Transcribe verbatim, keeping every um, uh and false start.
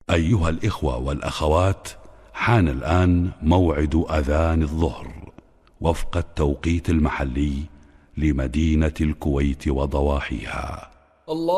أيها الإخوة والأخوات، حان الآن موعد أذان الظهر وفق التوقيت المحلي لمدينة الكويت وضواحيها. الله